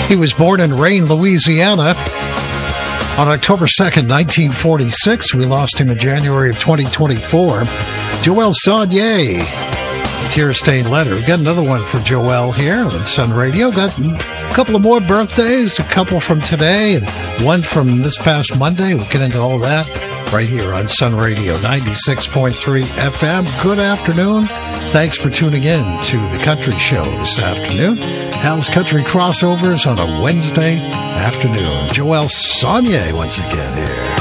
He was born in Rayne, Louisiana on October 2nd, 1946. We lost him in January of 2024. Joel Sonnier, Tear-Stained Letter. We've got another one for Joel here on Sun Radio. Got a couple of more birthdays, a couple from today and one from this past Monday. We'll get into all that right here on Sun Radio 96.3 FM. Good afternoon. Thanks for tuning in to the Country Show this afternoon. Hal's Country Crossovers on a Wednesday afternoon. Joel Sonnier once again here.